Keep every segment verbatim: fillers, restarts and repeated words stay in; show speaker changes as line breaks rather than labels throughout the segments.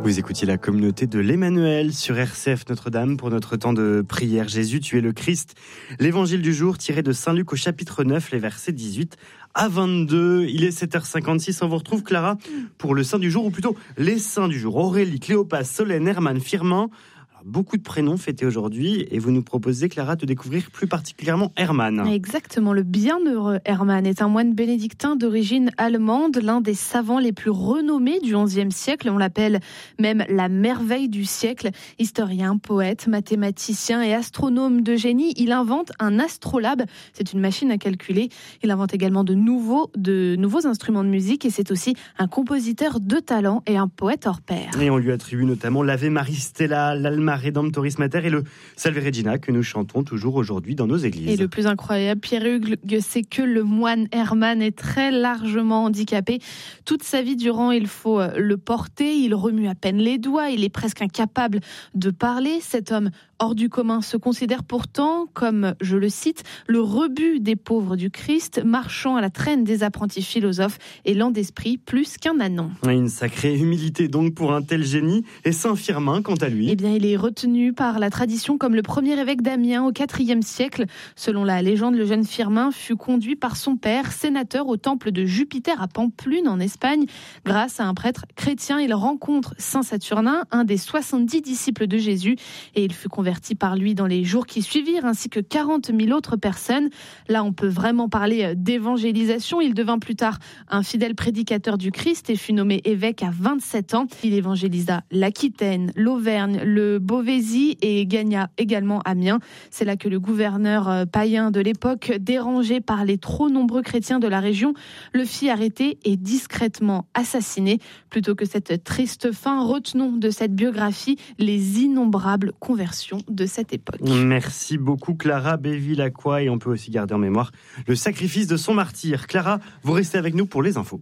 Vous écoutiez la communauté de l'Emmanuel sur R C F Notre-Dame pour notre temps de prière. Jésus, tu es le Christ. L'évangile du jour tiré de Saint Luc au chapitre neuf, les versets dix-huit à vingt-deux. Il est sept heures cinquante-six. On vous retrouve, Clara, pour le saint du jour, ou plutôt les saints du jour. Aurélie, Cléopas, Solène, Herman, Firmin. Beaucoup de prénoms fêtés aujourd'hui et vous nous proposez, Clara, de découvrir plus particulièrement Herman.
Exactement, le bienheureux Herman est un moine bénédictin d'origine allemande, l'un des savants les plus renommés du onzième siècle. On l'appelle même la merveille du siècle. Historien, poète, mathématicien et astronome de génie, il invente un astrolabe. C'est une machine à calculer. Il invente également de nouveaux, de nouveaux instruments de musique et c'est aussi un compositeur de talent et un poète hors pair.
Et on lui attribue notamment l'Ave Maris Stella, l'Alma Redemptoris Mater et le Salve Regina que nous chantons toujours aujourd'hui dans nos églises.
Et le plus incroyable, Pierre-Hugues, c'est que le moine Herman est très largement handicapé. Toute sa vie durant, il faut le porter, il remue à peine les doigts, il est presque incapable de parler. Cet homme hors du commun se considère pourtant comme, je le cite, le rebut des pauvres du Christ, marchant à la traîne des apprentis philosophes et lent d'esprit plus qu'un ânon.
Une sacrée humilité donc pour un tel génie. Et Saint Firmin, quant à lui,
eh bien, il est retenu par la tradition comme le premier évêque d'Amiens au quatrième siècle. Selon la légende, le jeune Firmin fut conduit par son père, sénateur au temple de Jupiter à Pampelune en Espagne. Grâce à un prêtre chrétien, il rencontre Saint Saturnin, un des soixante-dix disciples de Jésus, et il fut converti par lui dans les jours qui suivirent, ainsi que quarante mille autres personnes. Là, on peut vraiment parler d'évangélisation. Il devint plus tard un fidèle prédicateur du Christ et fut nommé évêque à vingt-sept ans. Il évangélisa l'Aquitaine, l'Auvergne, le Beauvaisis et gagna également Amiens. C'est là que le gouverneur païen de l'époque, dérangé par les trop nombreux chrétiens de la région, le fit arrêter et discrètement assassiner. Plutôt que cette triste fin, retenons de cette biographie les innombrables conversions de cette époque.
Merci beaucoup, Clara Béville-Lacroix, et on peut aussi garder en mémoire le sacrifice de son martyr. Clara, vous restez avec nous pour les infos.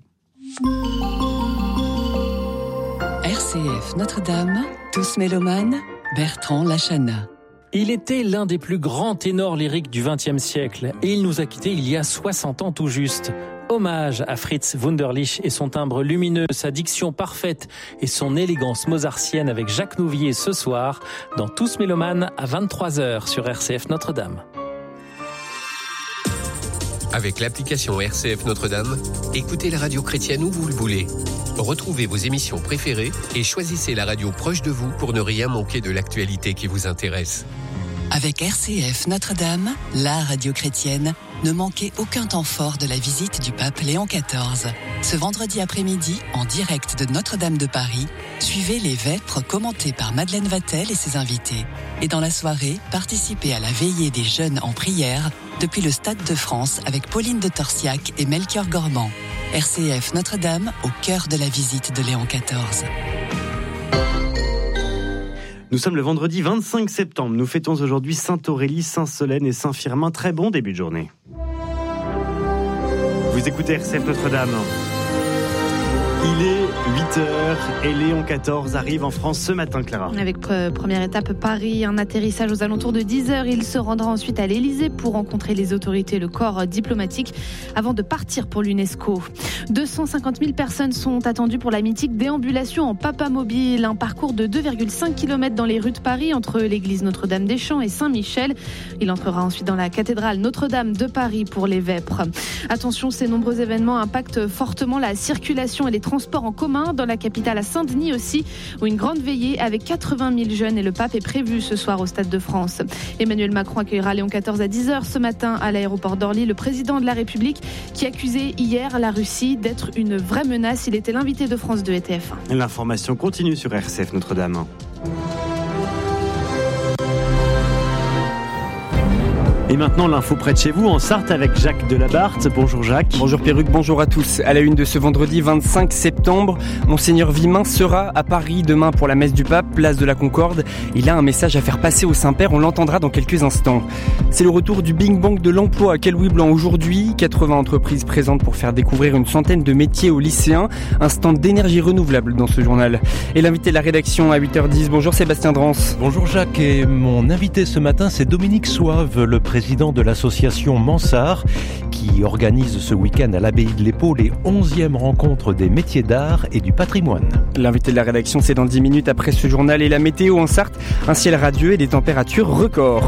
R C F Notre-Dame, tous mélomanes, Bertrand Lachana.
Il était l'un des plus grands ténors lyriques du vingtième siècle et il nous a quittés il y a soixante ans tout juste. Hommage à Fritz Wunderlich et son timbre lumineux, sa diction parfaite et son élégance mozartienne avec Jacques Nouvier ce soir dans Tous mélomanes à vingt-trois heures sur R C F Notre-Dame.
Avec l'application R C F Notre-Dame, écoutez la radio chrétienne où vous le voulez. Retrouvez vos émissions préférées et choisissez la radio proche de vous pour ne rien manquer de l'actualité qui vous intéresse.
Avec R C F Notre-Dame, la radio chrétienne, ne manquez aucun temps fort de la visite du pape Léon quatorze. Ce vendredi après-midi, en direct de Notre-Dame de Paris, suivez les vêpres commentées par Madeleine Vatel et ses invités. Et dans la soirée, participez à la veillée des jeunes en prière depuis le Stade de France avec Pauline de Torsiac et Melchior Gormand. R C F Notre-Dame, au cœur de la visite de Léon quatorze.
Nous sommes le vendredi vingt-cinq septembre. Nous fêtons aujourd'hui Sainte Aurélie, Saint Solène et Saint Firmin. Très bon début de journée. Vous écoutez R C F Notre-Dame. Il est huit heures et Léon quatorze arrive en France ce matin, Clara.
Avec pre- première étape Paris, un atterrissage aux alentours de dix heures. Il se rendra ensuite à l'Élysée pour rencontrer les autorités, le corps diplomatique, avant de partir pour l'UNESCO. deux cent cinquante mille personnes sont attendues pour la mythique déambulation en papamobile, un parcours de deux virgule cinq kilomètres dans les rues de Paris entre l'église Notre-Dame-des-Champs et Saint-Michel. Il entrera ensuite dans la cathédrale Notre-Dame de Paris pour les vêpres. Attention, ces nombreux événements impactent fortement la circulation et les transports en commun dans la capitale à Saint-Denis aussi, où une grande veillée avec quatre-vingt mille jeunes et le pape est prévue ce soir au Stade de France. Emmanuel Macron accueillera Léon quatorze à dix heures ce matin à l'aéroport d'Orly, le président de la République qui accusait hier la Russie d'être une vraie menace. Il était l'invité de France deux et T F un.
L'information continue sur R C F Notre-Dame. Et maintenant, l'info près de chez vous, en Sarthe, avec Jacques Delabarthe. Bonjour Jacques.
Bonjour Pierre-Hugues, bonjour à tous. À la une de ce vendredi vingt-cinq septembre, Monseigneur Vimin sera à Paris demain pour la messe du pape, place de la Concorde. Il a un message à faire passer au Saint-Père, on l'entendra dans quelques instants. C'est le retour du Big Bang de l'emploi à quai Louis Blanc aujourd'hui. quatre-vingts entreprises présentes pour faire découvrir une centaine de métiers aux lycéens. Un stand d'énergie renouvelable dans ce journal. Et l'invité de la rédaction à huit heures dix, bonjour Sébastien Drance.
Bonjour Jacques, et mon invité ce matin c'est Dominique Soave, le président président de l'association Mansart, qui organise ce week-end à l'abbaye de l'Épau les onzièmes rencontres des métiers d'art et du patrimoine.
L'invité de la rédaction, c'est dans dix minutes après ce journal et la météo en Sarthe. Un ciel radieux et des températures records.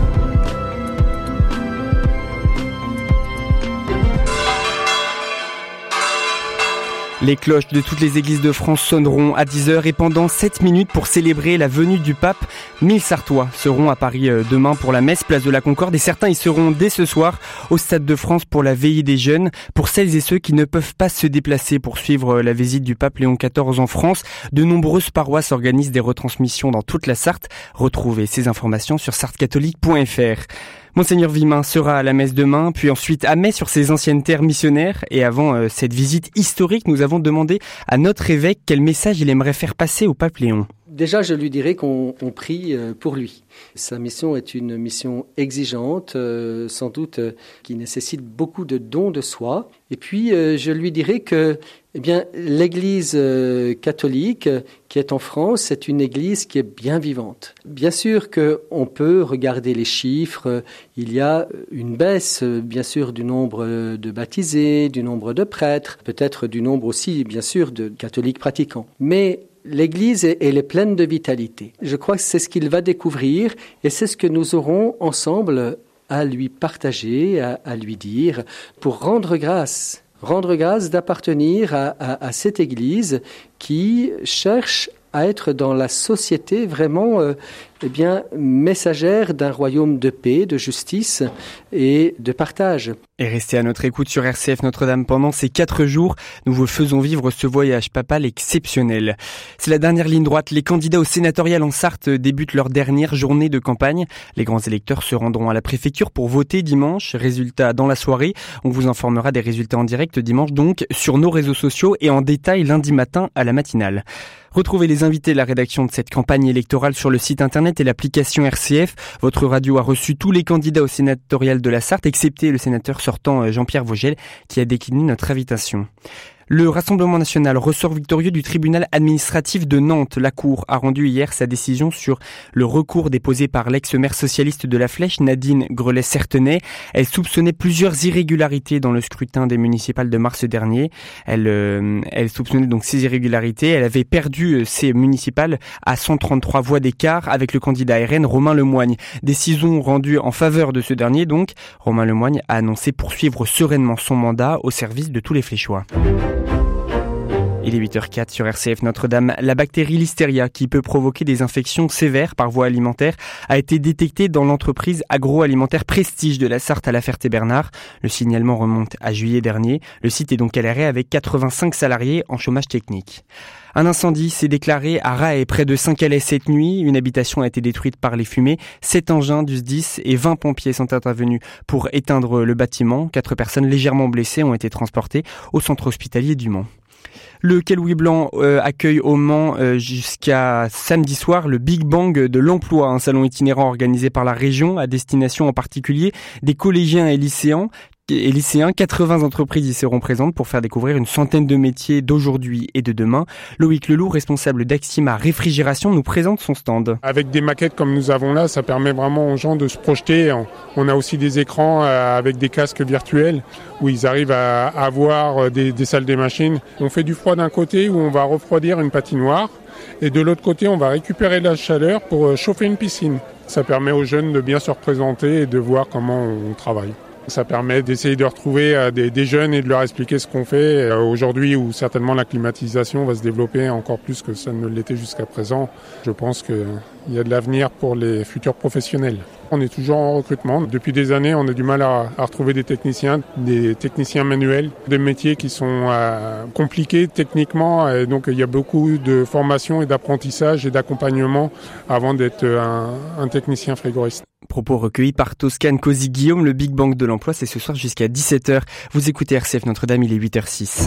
Les cloches de toutes les églises de France sonneront à dix heures et pendant sept minutes pour célébrer la venue du pape. mille Sartois seront à Paris demain pour la messe place de la Concorde et certains y seront dès ce soir au Stade de France pour la veillée des jeunes. Pour celles et ceux qui ne peuvent pas se déplacer pour suivre la visite du pape Léon quatorze en France, de nombreuses paroisses organisent des retransmissions dans toute la Sarthe. Retrouvez ces informations sur sarthe catholique point f r. Monseigneur Vimin sera à la messe demain, puis ensuite à Metz sur ses anciennes terres missionnaires. Et avant euh, cette visite historique, nous avons demandé à notre évêque quel message il aimerait faire passer au pape Léon.
Déjà, je lui dirais qu'on on prie pour lui. Sa mission est une mission exigeante, euh, sans doute euh, qui nécessite beaucoup de dons de soi. Et puis, euh, je lui dirais que eh bien, l'Église euh, catholique qui est en France, c'est une Église qui est bien vivante. Bien sûr qu'on peut regarder les chiffres. Il y a une baisse, bien sûr, du nombre de baptisés, du nombre de prêtres, peut-être du nombre aussi, bien sûr, de catholiques pratiquants. Mais l'Église, elle est pleine de vitalité. Je crois que c'est ce qu'il va découvrir et c'est ce que nous aurons ensemble à lui partager, à, à lui dire, pour rendre grâce. Rendre grâce d'appartenir à, à, à cette Église qui cherche à être dans la société vraiment euh, eh bien, messagère d'un royaume de paix, de justice et de partage.
Et restez à notre écoute sur R C F Notre-Dame pendant ces quatre jours. Nous vous faisons vivre ce voyage papal exceptionnel. C'est la dernière ligne droite. Les candidats au sénatorial en Sarthe débutent leur dernière journée de campagne. Les grands électeurs se rendront à la préfecture pour voter dimanche. Résultats dans la soirée. On vous informera des résultats en direct dimanche donc sur nos réseaux sociaux et en détail lundi matin à la matinale. Retrouvez les invités de la rédaction de cette campagne électorale sur le site internet et l'application R C F. Votre radio a reçu tous les candidats au sénatorial de la Sarthe, excepté le sénateur sortant Jean-Pierre Vogel, qui a décliné notre invitation. Le Rassemblement national ressort victorieux du tribunal administratif de Nantes. La Cour a rendu hier sa décision sur le recours déposé par l'ex-maire socialiste de la Flèche, Nadine Grelet-Certenay. Elle soupçonnait plusieurs irrégularités dans le scrutin des municipales de mars dernier. Elle, euh, elle soupçonnait donc ces irrégularités. Elle avait perdu ces municipales à cent trente-trois voix d'écart avec le candidat R N Romain Lemoigne. Décision rendue en faveur de ce dernier donc. Romain Lemoigne a annoncé poursuivre sereinement son mandat au service de tous les Fléchois. Il est huit heures zéro quatre sur R C F Notre-Dame. La bactérie Listeria, qui peut provoquer des infections sévères par voie alimentaire, a été détectée dans l'entreprise agroalimentaire Prestige de la Sarthe à La Ferté-Bernard. Le signalement remonte à juillet dernier. Le site est donc à l'arrêt avec quatre-vingt-cinq salariés en chômage technique. Un incendie s'est déclaré à Rae, près de Saint-Calais cette nuit. Une habitation a été détruite par les fumées. Sept engins du S D I S et vingt pompiers sont intervenus pour éteindre le bâtiment. Quatre personnes légèrement blessées ont été transportées au centre hospitalier du Mans. Le Quai Louis Blanc euh, accueille au Mans euh, jusqu'à samedi soir le Big Bang de l'emploi, un salon itinérant organisé par la région à destination en particulier des collégiens et lycéens. Et lycéens, quatre-vingts entreprises y seront présentes pour faire découvrir une centaine de métiers d'aujourd'hui et de demain. Loïc Leloup, responsable d'Axima Réfrigération, nous présente son stand.
Avec des maquettes comme nous avons là, ça permet vraiment aux gens de se projeter. On a aussi des écrans avec des casques virtuels où ils arrivent à avoir des, des salles des machines. On fait du froid d'un côté où on va refroidir une patinoire et de l'autre côté on va récupérer de la chaleur pour chauffer une piscine. Ça permet aux jeunes de bien se représenter et de voir comment on travaille. Ça permet d'essayer de retrouver des, des jeunes et de leur expliquer ce qu'on fait. Aujourd'hui, où certainement la climatisation va se développer encore plus que ça ne l'était jusqu'à présent, je pense qu'il y a de l'avenir pour les futurs professionnels. On est toujours en recrutement. Depuis des années, on a du mal à, à retrouver des techniciens, des techniciens manuels, des métiers qui sont euh, compliqués techniquement. Et donc, il y a beaucoup de formation et d'apprentissage et d'accompagnement avant d'être un, un technicien frigoriste.
Propos recueillis par Toscane Cozy Guillaume, le Big Bang de l'emploi, c'est ce soir jusqu'à dix-sept heures. Vous écoutez R C F Notre-Dame, il est huit heures six.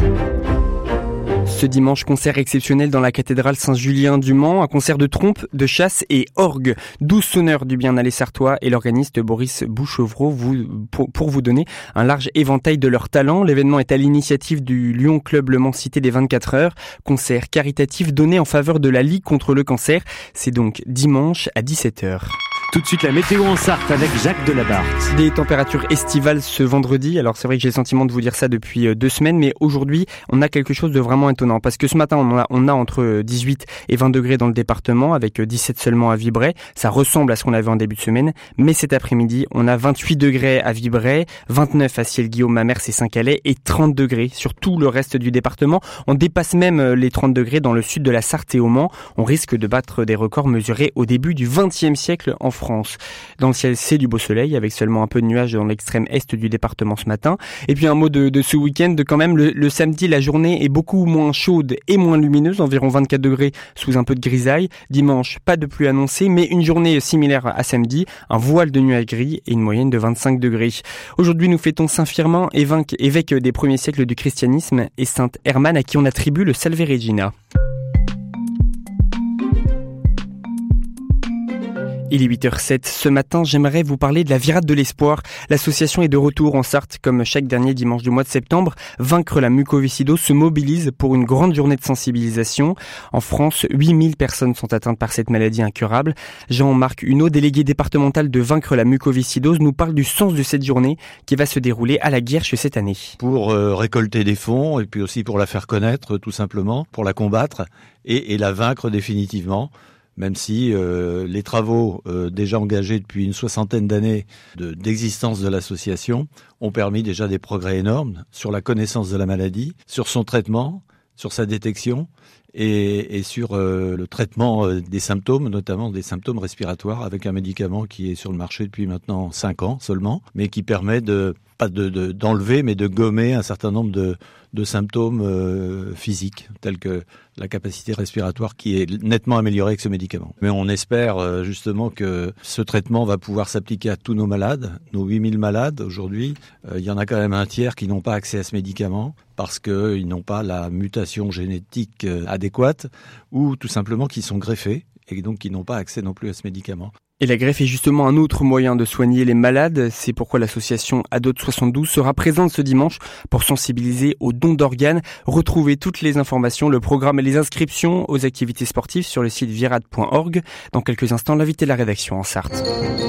Ce dimanche, concert exceptionnel dans la cathédrale Saint-Julien du Mans, un concert de trompe, de chasse et orgue. douze sonneurs du bien-aller sartois et l'organiste Boris Bouchevreau vous, pour, pour vous donner un large éventail de leurs talents. L'événement est à l'initiative du Lyon Club Le Mans Cité des vingt-quatre heures. Concert caritatif donné en faveur de la Ligue contre le cancer. C'est donc dimanche à dix-sept heures.
Tout de suite la météo en Sarthe avec Jacques Delabarthe.
Des températures estivales ce vendredi. Alors c'est vrai que j'ai le sentiment de vous dire ça depuis deux semaines, mais aujourd'hui on a quelque chose de vraiment étonnant parce que ce matin on a, on a entre dix-huit et vingt degrés dans le département avec dix-sept seulement à Vibray. Ça ressemble à ce qu'on avait en début de semaine, mais cet après-midi on a vingt-huit degrés à Vibray, vingt-neuf à Ciel-Guillaume, Mamers et Saint-Calais et trente degrés sur tout le reste du département. On dépasse même les trente degrés dans le sud de la Sarthe et au Mans. On risque de battre des records mesurés au début du vingtième siècle en France. Dans le ciel, c'est du beau soleil avec seulement un peu de nuages dans l'extrême est du département ce matin. Et puis un mot de, de ce week-end, quand même, le, le samedi, la journée est beaucoup moins chaude et moins lumineuse, environ vingt-quatre degrés sous un peu de grisaille. Dimanche, pas de pluie annoncée, mais une journée similaire à samedi, un voile de nuages gris et une moyenne de vingt-cinq degrés. Aujourd'hui, nous fêtons Saint Firmin, évêque des premiers siècles du christianisme, et Sainte Hermane à qui on attribue le Salve Regina. Il est huit heures zéro sept. Ce matin, j'aimerais vous parler de la Virade de l'Espoir. L'association est de retour en Sarthe, comme chaque dernier dimanche du mois de septembre. Vaincre la mucoviscidose se mobilise pour une grande journée de sensibilisation. En France, huit mille personnes sont atteintes par cette maladie incurable. Jean-Marc Huneau, délégué départemental de Vaincre la mucoviscidose, nous parle du sens de cette journée qui va se dérouler à la Guerche cette année.
Pour euh, récolter des fonds et puis aussi pour la faire connaître, tout simplement, pour la combattre et, et la vaincre définitivement. Même si euh, les travaux euh, déjà engagés depuis une soixantaine d'années de, d'existence de l'association ont permis déjà des progrès énormes sur la connaissance de la maladie, sur son traitement, sur sa détection et, et sur euh, le traitement euh, des symptômes, notamment des symptômes respiratoires, avec un médicament qui est sur le marché depuis maintenant cinq ans seulement, mais qui permet de pas de, de, d'enlever, mais de gommer un certain nombre de, de symptômes euh, physiques, tels que la capacité respiratoire qui est nettement améliorée avec ce médicament. Mais on espère euh, justement que ce traitement va pouvoir s'appliquer à tous nos malades, nos huit mille malades aujourd'hui. Euh, il y en a quand même un tiers qui n'ont pas accès à ce médicament parce qu'ils n'ont pas la mutation génétique euh, adéquate ou tout simplement qui sont greffés et donc qui n'ont pas accès non plus à ce médicament.
Et la greffe est justement un autre moyen de soigner les malades. C'est pourquoi l'association Adot soixante-douze sera présente ce dimanche pour sensibiliser aux dons d'organes. Retrouvez toutes les informations, le programme et les inscriptions aux activités sportives sur le site virade point org. Dans quelques instants, l'invité de la rédaction en Sarthe.
R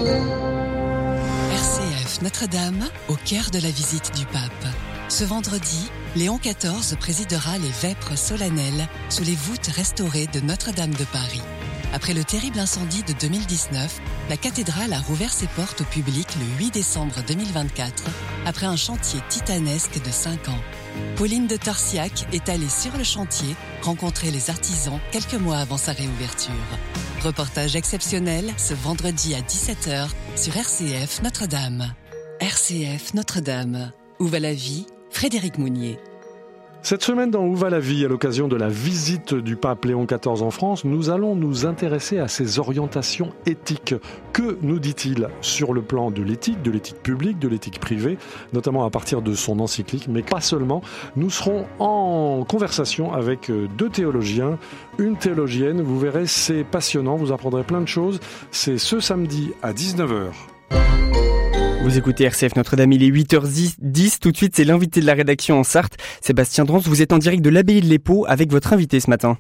C F Notre-Dame, au cœur de la visite du pape. Ce vendredi, Léon quatorze présidera les vêpres solennelles sous les voûtes restaurées de Notre-Dame de Paris. Après le terrible incendie de deux mille dix-neuf, la cathédrale a rouvert ses portes au public le huit décembre deux mille vingt-quatre, après un chantier titanesque de cinq ans. Pauline de Torsiac est allée sur le chantier rencontrer les artisans quelques mois avant sa réouverture. Reportage exceptionnel ce vendredi à dix-sept heures sur R C F Notre-Dame. R C F Notre-Dame. Où va la vie ? Frédéric Mounier.
Cette semaine dans Où va la vie, à l'occasion de la visite du pape Léon quatorze en France, nous allons nous intéresser à ses orientations éthiques. Que nous dit-il sur le plan de l'éthique, de l'éthique publique, de l'éthique privée, notamment à partir de son encyclique, mais pas seulement. Nous serons en conversation avec deux théologiens, une théologienne, vous verrez, c'est passionnant, vous apprendrez plein de choses. C'est ce samedi à dix-neuf heures.
Vous écoutez R C F Notre-Dame, il est huit heures dix. Tout de suite, c'est l'invité de la rédaction en Sarthe, Sébastien Drance. Vous êtes en direct de l'abbaye de l'Épau avec votre invité ce matin.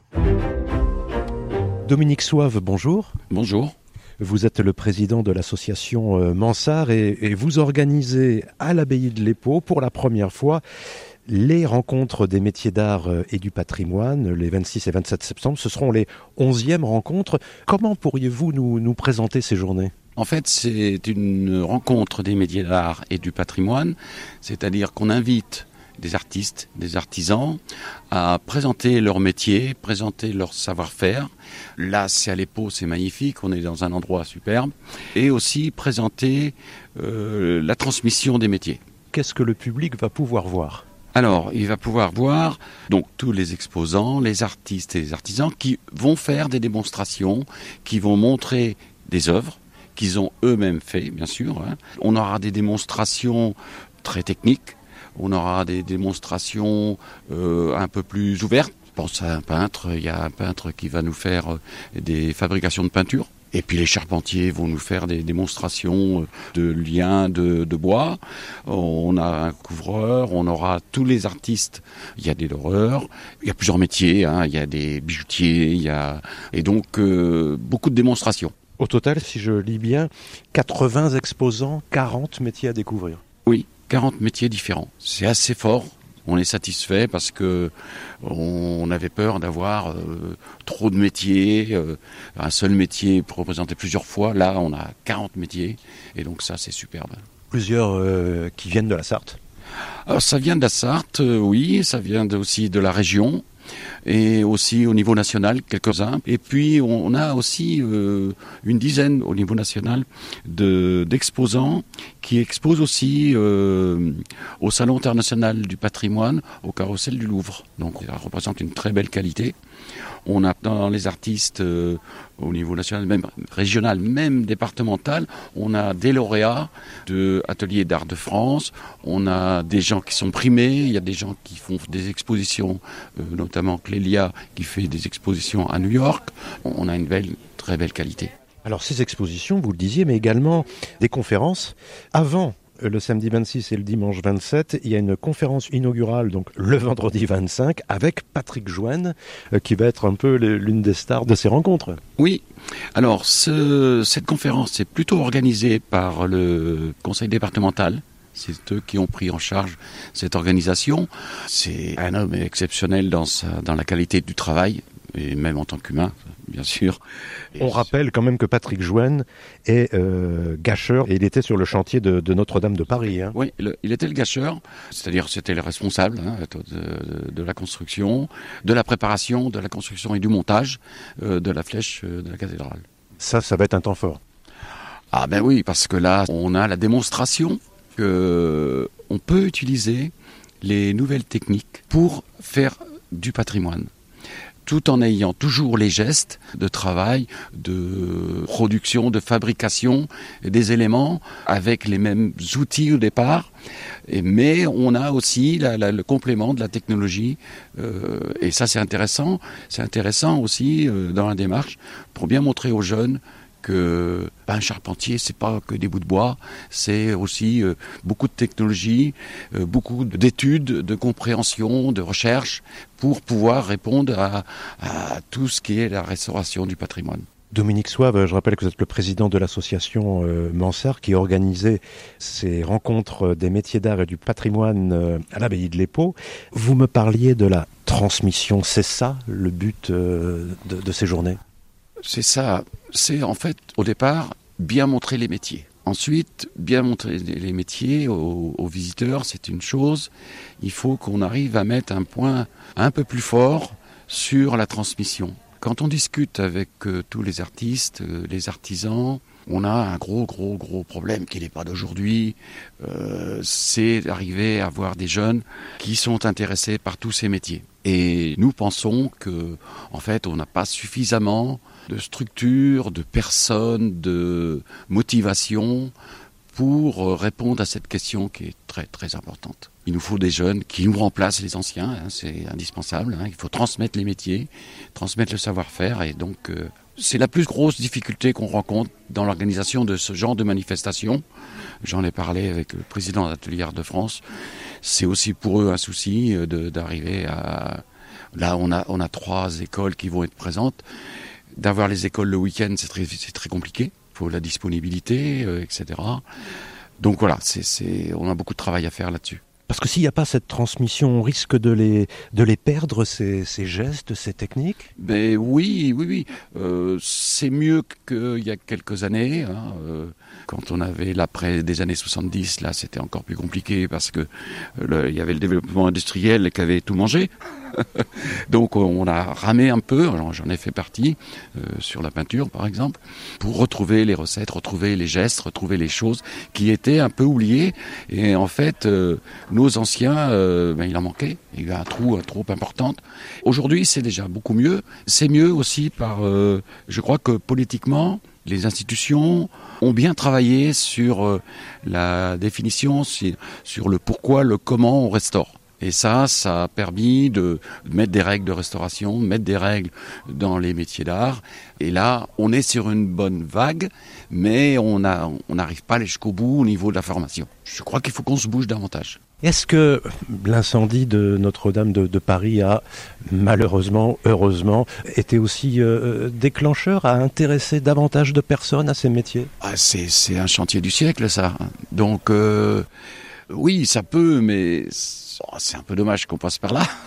Dominique Soave, bonjour.
Bonjour.
Vous êtes le président de l'association Mansart et, et vous organisez à l'abbaye de l'Épau pour la première fois les rencontres des métiers d'art et du patrimoine, les vingt-six et vingt-sept septembre. Ce seront les onzièmes rencontres. Comment pourriez-vous nous, nous présenter ces journées ?
En fait, c'est une rencontre des métiers d'art et du patrimoine, c'est-à-dire qu'on invite des artistes, des artisans à présenter leur métier, présenter leur savoir-faire. Là, c'est à l'Épau, c'est magnifique, on est dans un endroit superbe. Et aussi présenter euh, la transmission des métiers.
Qu'est-ce que le public va pouvoir voir ?
Alors, il va pouvoir voir donc tous les exposants, les artistes et les artisans qui vont faire des démonstrations, qui vont montrer des œuvres qu'ils ont eux-mêmes fait, bien sûr. Hein. On aura des démonstrations très techniques, on aura des démonstrations euh, un peu plus ouvertes. Je pense à un peintre, il y a un peintre qui va nous faire euh, des fabrications de peinture. Et puis les charpentiers vont nous faire des démonstrations de liens de, de bois. On a un couvreur, on aura tous les artistes. Il y a des doreurs, il y a plusieurs métiers, hein. Il y a des bijoutiers, il y a... et donc euh, beaucoup de démonstrations.
Au total, si je lis bien, quatre-vingts exposants, quarante métiers à découvrir.
Oui, quarante métiers différents. C'est assez fort. On est satisfait parce que on avait peur d'avoir euh, trop de métiers, euh, un seul métier pour représenter plusieurs fois. Là, on a quarante métiers et donc ça, c'est superbe.
Plusieurs euh, qui viennent de la Sarthe.
Alors, ça vient de la Sarthe, euh, oui, ça vient aussi de la région. Et aussi au niveau national, quelques-uns. Et puis on a aussi euh, une dizaine au niveau national de, d'exposants qui exposent aussi euh, au Salon international du patrimoine, au Carrousel du Louvre. Donc ça représente une très belle qualité. On a dans les artistes euh, au niveau national, même régional, même départemental, on a des lauréats de Ateliers d'Art de France, on a des gens qui sont primés, il y a des gens qui font des expositions, euh, notamment Clélia qui fait des expositions à New York. On a une belle, très belle qualité.
Alors ces expositions, vous le disiez, mais également des conférences. Avant le samedi vingt-six et le dimanche vingt-sept, il y a une conférence inaugurale, donc le vendredi vingt-cinq, avec Patrick Jouenne, euh, qui va être un peu l'une des stars de ces rencontres.
Oui, alors ce, cette conférence est plutôt organisée par le conseil départemental. C'est eux qui ont pris en charge cette organisation. C'est un homme exceptionnel dans, sa, dans la qualité du travail, et même en tant qu'humain, bien sûr. Et
on rappelle quand même que Patrick Jouenne est euh, gâcheur, et il était sur le chantier de, de Notre-Dame de Paris. Hein.
Oui, le, il était le gâcheur, c'est-à-dire c'était le responsable hein, de, de, de la construction, de la préparation, de la construction et du montage euh, de la flèche euh, de la cathédrale.
Ça, ça va être un temps fort.
Ah ben oui, parce que là, on a la démonstration qu'on peut utiliser les nouvelles techniques pour faire du patrimoine, tout en ayant toujours les gestes de travail, de production, de fabrication des éléments avec les mêmes outils au départ, et, mais on a aussi la, la, le complément de la technologie, euh, et ça c'est intéressant, c'est intéressant aussi euh, dans la démarche pour bien montrer aux jeunes que ben, un charpentier, c'est pas que des bouts de bois, c'est aussi euh, beaucoup de technologie, euh, beaucoup d'études, de compréhension, de recherche, pour pouvoir répondre à, à tout ce qui est la restauration du patrimoine.
Dominique Soave, je rappelle que vous êtes le président de l'association euh, Mansart qui organisait ces rencontres des métiers d'art et du patrimoine euh, à l'abbaye de l'Épau. Vous me parliez de la transmission, c'est ça le but euh, de, de ces journées ?
C'est ça, c'est en fait au départ bien montrer les métiers. Ensuite, bien montrer les métiers aux, aux visiteurs, c'est une chose. Il faut qu'on arrive à mettre un point un peu plus fort sur la transmission. Quand on discute avec euh, tous les artistes, euh, les artisans, on a un gros, gros, gros problème qui n'est pas d'aujourd'hui. Euh, c'est d'arriver à avoir des jeunes qui sont intéressés par tous ces métiers. Et nous pensons que, en fait, on n'a pas suffisamment de structure, de personnes, de motivation pour répondre à cette question qui est très très importante. Il nous faut des jeunes qui nous remplacent les anciens, hein, c'est indispensable. Hein, il faut transmettre les métiers, transmettre le savoir-faire, et donc euh, c'est la plus grosse difficulté qu'on rencontre dans l'organisation de ce genre de manifestation. J'en ai parlé avec le président d'Ateliers Art de France. C'est aussi pour eux un souci de, d'arriver à... Là, on a, on a trois écoles qui vont être présentes. D'avoir les écoles le week-end, c'est très, c'est très compliqué. Il faut la disponibilité, euh, et cetera. Donc voilà, c'est, c'est, on a beaucoup de travail à faire là-dessus.
Parce que s'il n'y a pas cette transmission, on risque de les, de les perdre, ces, ces gestes, ces techniques ?
Ben oui, oui, oui. Euh, c'est mieux qu'il y a quelques années. Hein. Euh, quand on avait l'après des années soixante-dix, là, c'était encore plus compliqué parce que le, il y avait le développement industriel qui avait tout mangé. Donc on a ramé un peu, alors j'en ai fait partie, euh, sur la peinture par exemple, pour retrouver les recettes, retrouver les gestes, retrouver les choses qui étaient un peu oubliées. Et en fait, euh, nos anciens, euh, ben, il en manquait, il y a eu un trou, un trou important. Aujourd'hui, c'est déjà beaucoup mieux. C'est mieux aussi par, euh, je crois que politiquement, les institutions ont bien travaillé sur euh, la définition, sur le pourquoi, le comment on restaure. Et ça, ça a permis de mettre des règles de restauration, mettre des règles dans les métiers d'art. Et là, on est sur une bonne vague, mais on a, on n'arrive pas à aller jusqu'au bout au niveau de la formation. Je crois qu'il faut qu'on se bouge davantage.
Est-ce que l'incendie de Notre-Dame de, de Paris a malheureusement, heureusement, été aussi euh, déclencheur à intéresser davantage de personnes à ces métiers ?
Ah, c'est, c'est un chantier du siècle, ça. Donc, euh, oui, ça peut, mais c'est un peu dommage qu'on passe par là.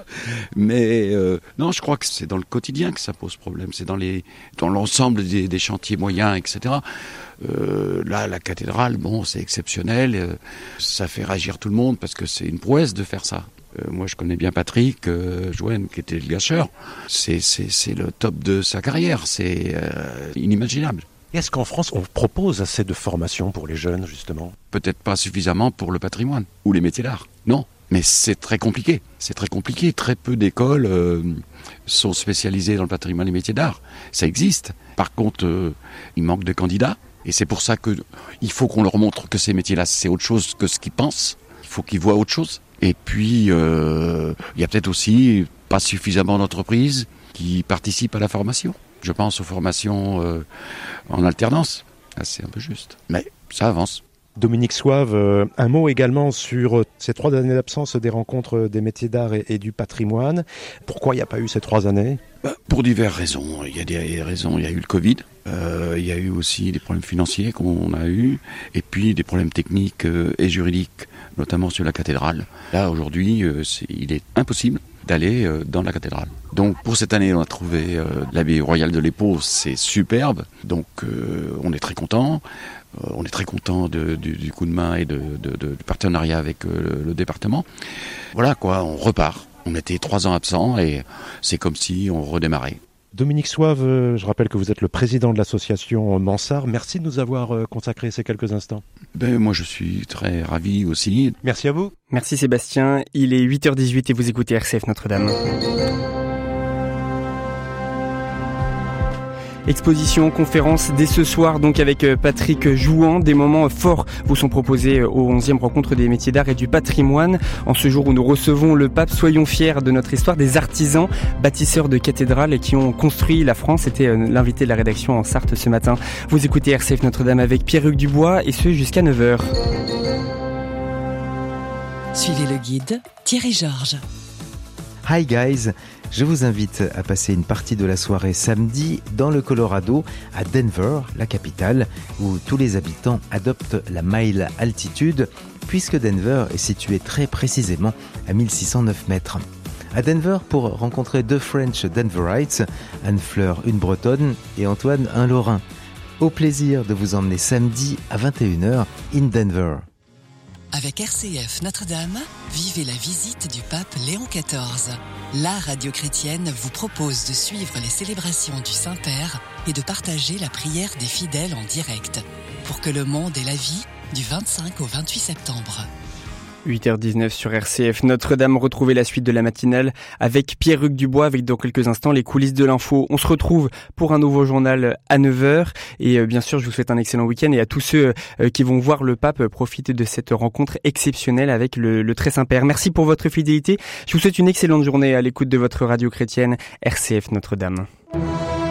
Mais euh, non, je crois que c'est dans le quotidien que ça pose problème. C'est dans, les, dans l'ensemble des, des chantiers moyens, et cetera. Euh, là, la cathédrale, bon, c'est exceptionnel. Euh, ça fait réagir tout le monde parce que c'est une prouesse de faire ça. Euh, moi, je connais bien Patrick euh, Jouenne, qui était le gâcheur. C'est, c'est, c'est le top de sa carrière. C'est euh, inimaginable.
Est-ce qu'en France, on propose assez de formations pour les jeunes, justement ?
Peut-être pas suffisamment pour le patrimoine ou les métiers d'art. Non, mais c'est très compliqué. C'est très compliqué. Très peu d'écoles euh, sont spécialisées dans le patrimoine et les métiers d'art. Ça existe. Par contre, euh, il manque de candidats. Et c'est pour ça qu'il faut qu'on leur montre que ces métiers-là, c'est autre chose que ce qu'ils pensent. Il faut qu'ils voient autre chose. Et puis, euh, il y a peut-être aussi pas suffisamment d'entreprises qui participent à la formation. Je pense aux formations euh, en alternance. Là, c'est un peu juste. Mais ça avance.
Dominique Soave, euh, un mot également sur ces trois années d'absence des rencontres des métiers d'art et, et du patrimoine. Pourquoi il n'y a pas eu ces trois années ?
Bah, pour diverses raisons. Il y a des raisons. Il y a eu le Covid. Euh, il y a eu aussi des problèmes financiers qu'on a eu. Et puis des problèmes techniques euh, et juridiques, notamment sur la cathédrale. Là, aujourd'hui, euh, c'est, il est impossible d'aller euh, dans la cathédrale. Donc pour cette année, on a trouvé euh, l'abbaye royale de l'Épau, c'est superbe. Donc euh, on est très content. Euh, on est très content de, du, du coup de main et de, de, de, du partenariat avec euh, le département. Voilà quoi, on repart. On était trois ans absents et c'est comme si on redémarrait.
Dominique Soave, je rappelle que vous êtes le président de l'association Mansart. Merci de nous avoir consacré ces quelques instants.
Ben, moi, je suis très ravi aussi.
Merci à vous.
Merci Sébastien. Il est huit heures dix-huit et vous écoutez R C F Notre-Dame. Exposition, conférence dès ce soir donc avec Patrick Jouan. Des moments forts vous sont proposés aux onzième rencontre des métiers d'art et du patrimoine. En ce jour où nous recevons le pape, soyons fiers de notre histoire des artisans, bâtisseurs de cathédrales qui ont construit la France. C'était l'invité de la rédaction en Sarthe ce matin. Vous écoutez R C F Notre-Dame avec Pierre-Hugues Dubois et ce jusqu'à neuf heures.
Suivez le guide Thierry Georges.
Hi guys, je vous invite à passer une partie de la soirée samedi dans le Colorado, à Denver, la capitale, où tous les habitants adoptent la mile altitude, puisque Denver est situé très précisément à mille six cent neuf mètres. À Denver pour rencontrer deux French Denverites, Anne-Fleur, une Bretonne, et Antoine, un Lorrain. Au plaisir de vous emmener samedi à vingt et une heures in Denver.
Avec R C F Notre-Dame, vivez la visite du pape Léon quatorze. La radio chrétienne vous propose de suivre les célébrations du Saint-Père et de partager la prière des fidèles en direct pour que le monde ait la vie du vingt-cinq au vingt-huit septembre.
huit heures dix-neuf sur R C F Notre-Dame, retrouvez la suite de la matinale avec Pierre-Hugues Dubois, avec dans quelques instants les coulisses de l'info. On se retrouve pour un nouveau journal à neuf heures et euh, bien sûr je vous souhaite un excellent week-end et à tous ceux euh, qui vont voir le pape euh, profiter de cette rencontre exceptionnelle avec le, le Très Saint-Père. Merci pour votre fidélité, je vous souhaite une excellente journée à l'écoute de votre radio chrétienne R C F Notre-Dame.